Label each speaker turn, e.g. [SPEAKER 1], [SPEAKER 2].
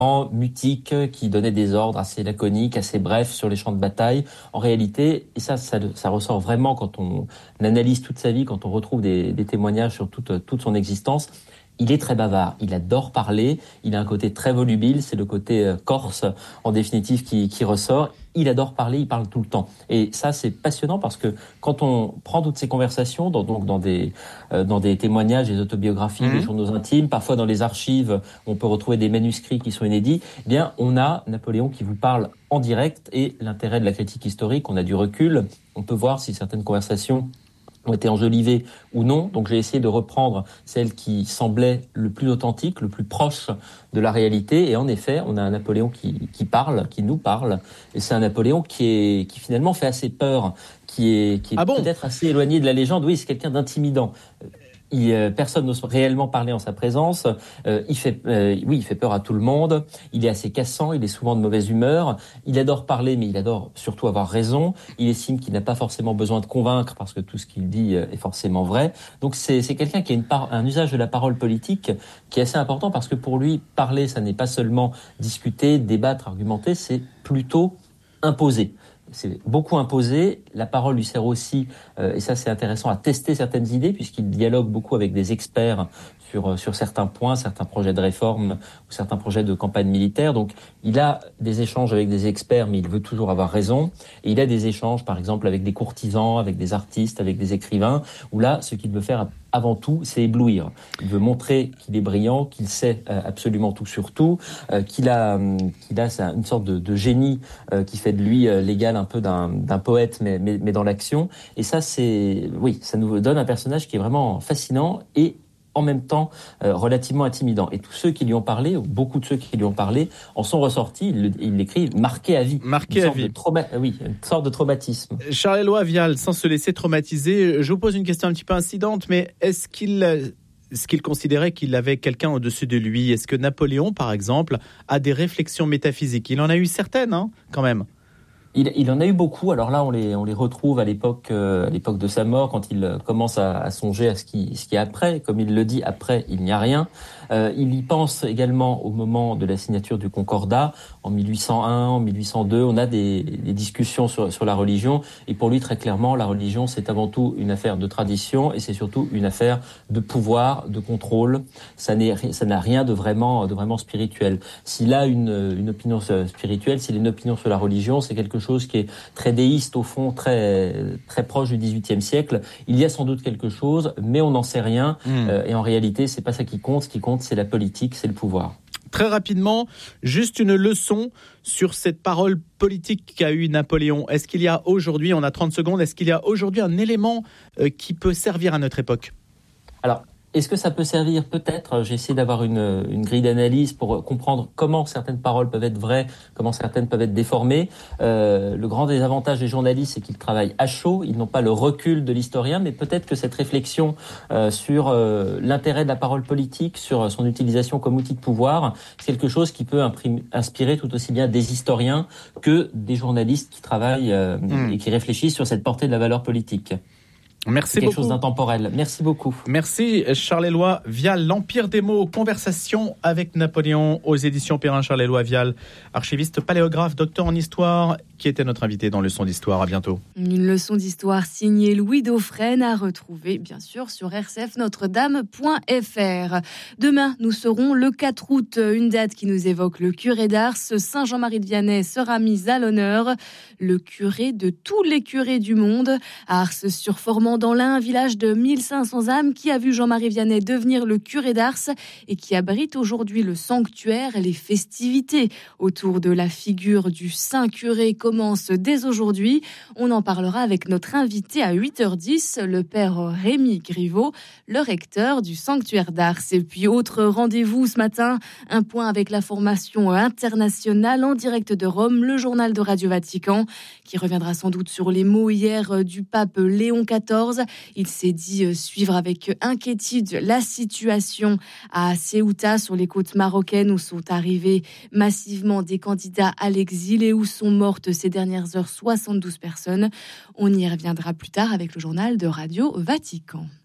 [SPEAKER 1] mutique, qui donnait des ordres assez laconiques, assez brefs sur les champs de bataille. En réalité, et ça ressort vraiment quand on analyse toute sa vie, quand on retrouve des témoignages sur toute son existence. Il est très bavard, il adore parler, il a un côté très volubile, c'est le côté corse en définitive qui ressort. Il adore parler, il parle tout le temps. Et ça, c'est passionnant parce que quand on prend toutes ces conversations, dans des témoignages, des autobiographies, des journaux intimes, parfois dans les archives, on peut retrouver des manuscrits qui sont inédits, eh bien, on a Napoléon qui vous parle en direct. Et l'intérêt de la critique historique, on a du recul, on peut voir si certaines conversations ont été enjolivées ou non. Donc j'ai essayé de reprendre celle qui semblait le plus authentique, le plus proche de la réalité. Et en effet, on a un Napoléon qui parle, qui nous parle. Et c'est un Napoléon qui finalement fait assez peur, qui est peut-être assez éloigné de la légende. Oui, c'est quelqu'un d'intimidant. Personne n'ose réellement parler en sa présence. Il fait peur à tout le monde. Il est assez cassant. Il est souvent de mauvaise humeur. Il adore parler, mais il adore surtout avoir raison. Il estime qu'il n'a pas forcément besoin de convaincre parce que tout ce qu'il dit est forcément vrai. Donc c'est quelqu'un qui a un usage de la parole politique qui est assez important parce que pour lui, parler, ça n'est pas seulement discuter, débattre, argumenter, c'est plutôt imposer. C'est beaucoup imposé. La parole lui sert aussi, et ça c'est intéressant, à tester certaines idées puisqu'il dialogue beaucoup avec des experts sur certains points, certains projets de réforme ou certains projets de campagne militaire. Donc il a des échanges avec des experts, mais il veut toujours avoir raison. Et il a des échanges, par exemple, avec des courtisans, avec des artistes, avec des écrivains, où là, ce qu'il veut faire avant tout, c'est éblouir. Il veut montrer qu'il est brillant, qu'il sait absolument tout sur tout, qu'il a une sorte de génie qui fait de lui l'égal un peu d'un poète, mais dans l'action. Et ça, ça nous donne un personnage qui est vraiment fascinant et en même temps relativement intimidant. Et tous ceux qui lui ont parlé, ou beaucoup de ceux qui lui ont parlé, en sont ressortis, il l'écrit, marqué à vie.
[SPEAKER 2] Marqué à vie.
[SPEAKER 1] Une sorte de traumatisme.
[SPEAKER 2] Charles-Éloi Vial, sans se laisser traumatiser, je vous pose une question un petit peu incidente, mais est-ce qu'il considérait qu'il avait quelqu'un au-dessus de lui? Est-ce que Napoléon, par exemple, a des réflexions métaphysiques? Il en a eu certaines, quand même.
[SPEAKER 1] Il en a eu beaucoup. Alors là, on les retrouve à l'époque de sa mort, quand il commence à songer à ce qui est après. Comme il le dit, après, il n'y a rien. Il y pense également au moment de la signature du Concordat, en 1801, en 1802. On a des discussions sur la religion. Et pour lui, très clairement, la religion, c'est avant tout une affaire de tradition et c'est surtout une affaire de pouvoir, de contrôle. Ça n'a rien de vraiment spirituel. S'il a une opinion spirituelle, s'il a une opinion sur la religion, c'est quelque chose qui est très déiste au fond, très très proche du XVIIIe siècle. Il y a sans doute quelque chose, mais on n'en sait rien. Et en réalité, c'est pas ça qui compte. Ce qui compte, c'est la politique, c'est le pouvoir.
[SPEAKER 2] Très rapidement, juste une leçon sur cette parole politique qu'a eu Napoléon. Est-ce qu'il y a aujourd'hui, on a 30 secondes, est-ce qu'il y a aujourd'hui un élément qui peut servir à notre époque?
[SPEAKER 1] Alors, est-ce que ça peut servir? Peut-être. J'ai essayé d'avoir une grille d'analyse pour comprendre comment certaines paroles peuvent être vraies, comment certaines peuvent être déformées. Le grand désavantage des journalistes, c'est qu'ils travaillent à chaud. Ils n'ont pas le recul de l'historien, mais peut-être que cette réflexion sur l'intérêt de la parole politique, sur son utilisation comme outil de pouvoir, c'est quelque chose qui peut inspirer tout aussi bien des historiens que des journalistes qui travaillent et qui réfléchissent sur cette portée de la valeur politique.
[SPEAKER 2] Merci
[SPEAKER 1] quelque
[SPEAKER 2] beaucoup.
[SPEAKER 1] Chose d'intemporel. Merci beaucoup.
[SPEAKER 2] Merci Charles-Éloi Vial, l'Empire des mots, conversation avec Napoléon aux éditions Perrin. Charles-Éloi Vial, archiviste, paléographe, docteur en histoire, qui était notre invité dans Leçon d'histoire. À bientôt.
[SPEAKER 3] Une leçon d'histoire signée Louis Dauphren à retrouver bien sûr sur rcfnotredame.fr. Demain, nous serons le 4 août, une date qui nous évoque le curé d'Ars. Saint Jean-Marie de Vianney sera mis à l'honneur, le curé de tous les curés du monde. Ars sur Formand dans l'Ain, un village de 1500 âmes qui a vu Jean-Marie Vianney devenir le curé d'Ars et qui abrite aujourd'hui le sanctuaire. Les festivités autour de la figure du saint curé commencent dès aujourd'hui. On en parlera avec notre invité à 8h10, le père Rémi Griveau, le recteur du sanctuaire d'Ars. Et puis autre rendez-vous ce matin, un point avec la formation internationale en direct de Rome, le journal de Radio Vatican qui reviendra sans doute sur les mots hier du pape Léon XIV. Il s'est dit suivre avec inquiétude la situation à Ceuta, sur les côtes marocaines, où sont arrivés massivement des candidats à l'exil et où sont mortes ces dernières heures 72 personnes. On y reviendra plus tard avec le journal de Radio Vatican.